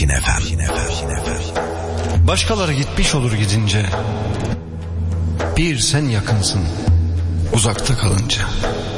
Arşin FM. Başkaları gitmiş olur gidince, bir sen yakınsın uzakta kalınca.